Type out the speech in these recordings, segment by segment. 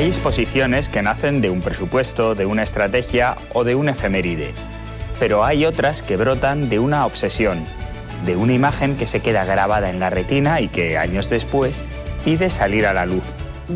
Hay exposiciones que nacen de un presupuesto, de una estrategia o de un efeméride. Pero hay otras que brotan de una obsesión, de una imagen que se queda grabada en la retina y que, años después, pide salir a la luz.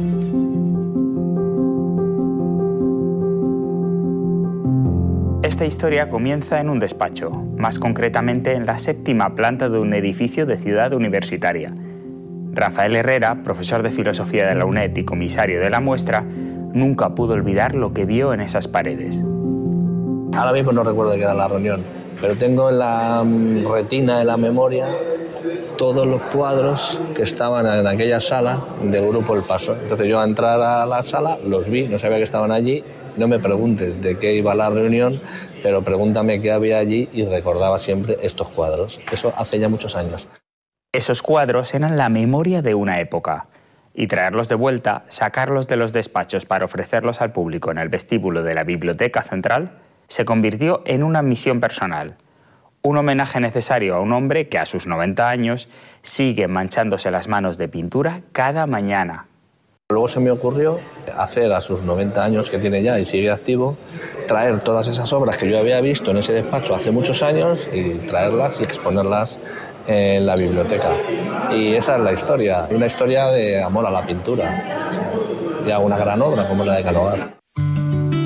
Esta historia comienza en un despacho, más concretamente en la 7ª planta de un edificio de Ciudad Universitaria. Rafael Herrera, profesor de filosofía de la UNED y comisario de la muestra, nunca pudo olvidar lo que vio en esas paredes. Ahora mismo no recuerdo de qué era la reunión, pero tengo en la retina, en la memoria, todos los cuadros que estaban en aquella sala del Grupo El Paso. Entonces yo al entrar a la sala los vi, no sabía que estaban allí. No me preguntes de qué iba la reunión, pero pregúntame qué había allí y recordaba siempre estos cuadros. Eso hace ya muchos años. Esos cuadros eran la memoria de una época. Y traerlos de vuelta, sacarlos de los despachos para ofrecerlos al público en el vestíbulo de la Biblioteca Central, se convirtió en una misión personal. Un homenaje necesario a un hombre que a sus 90 años sigue manchándose las manos de pintura cada mañana. Luego se me ocurrió hacer a sus 90 años que tiene ya y sigue activo, traer todas esas obras que yo había visto en ese despacho hace muchos años y traerlas y exponerlas en la biblioteca. Y esa es la historia, una historia de amor a la pintura. Y a una gran obra como la de Canova.